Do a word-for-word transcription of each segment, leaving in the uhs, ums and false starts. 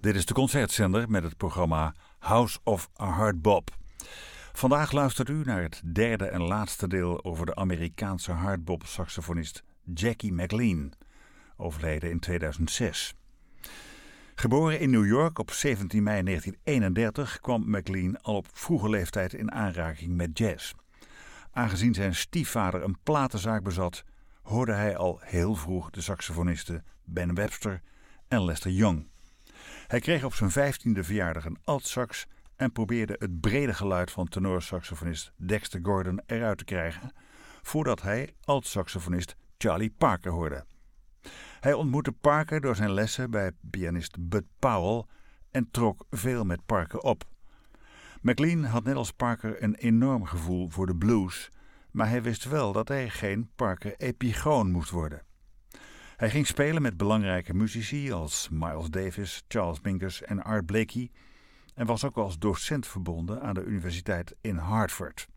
Dit is de Concertzender met het programma House of Hardbop. Vandaag luistert u naar het derde en laatste deel over de Amerikaanse hardbop-saxofonist Jackie McLean, overleden in tweeduizend zes. Geboren in New York op zeventien mei negentien eenendertig kwam McLean al op vroege leeftijd in aanraking met jazz. Aangezien zijn stiefvader een platenzaak bezat, hoorde hij al heel vroeg de saxofonisten Ben Webster en Lester Young. Hij kreeg op zijn vijftiende verjaardag een altsax en probeerde het brede geluid van tenorsaxofonist Dexter Gordon eruit te krijgen, voordat hij altsaxofonist Charlie Parker hoorde. Hij ontmoette Parker door zijn lessen bij pianist Bud Powell en trok veel met Parker op. McLean had net als Parker een enorm gevoel voor de blues, maar hij wist wel dat hij geen Parker-epigoon moest worden. Hij ging spelen met belangrijke muzici als Miles Davis, Charles Mingus en Art Blakey en was ook als docent verbonden aan de universiteit in Hartford.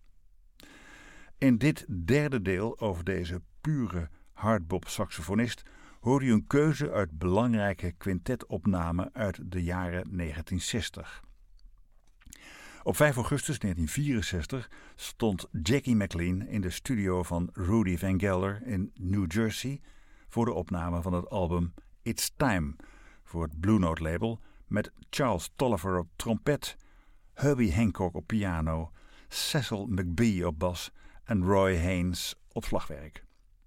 In dit derde deel over deze pure hardbop-saxofonist hoorde u een keuze uit belangrijke quintetopnamen uit de jaren negentien zestig. Op vijf augustus negentien vierenzestig stond Jackie McLean in de studio van Rudy Van Gelder in New Jersey voor de opname van het album It's Time voor het Blue Note label met Charles Tolliver op trompet, Herbie Hancock op piano, Cecil McBee op bas en Roy Haynes op slagwerk.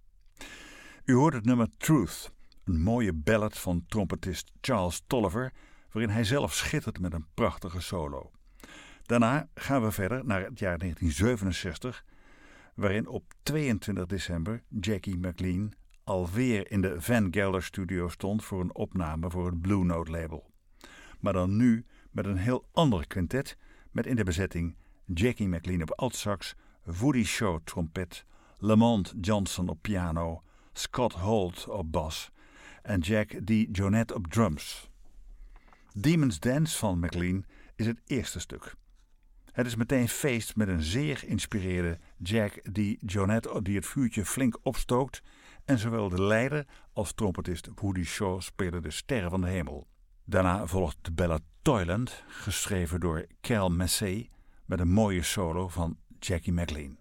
U hoort het nummer Truth, een mooie ballad van trompetist Charles Tolliver, waarin hij zelf schittert met een prachtige solo. Daarna gaan we verder naar het jaar negentien zevenenzestig, waarin op tweeëntwintig december Jackie McLean alweer in de Van Gelder studio stond voor een opname voor het Blue Note label. Maar dan nu met een heel ander quintet, met in de bezetting Jackie McLean op altsax, Woody Shaw trompet, Lamont Johnson op piano, Scott Holt op bas en Jack DeJohnette op drums. Demon's Dance van McLean is het eerste stuk. Het is meteen feest met een zeer geïnspireerde Jack DeJohnette die het vuurtje flink opstookt en zowel de leider als trompetist Woody Shaw spelen de sterren van de hemel. Daarna volgt de ballad Toyland, geschreven door Cal Massey met een mooie solo van Jackie McLean.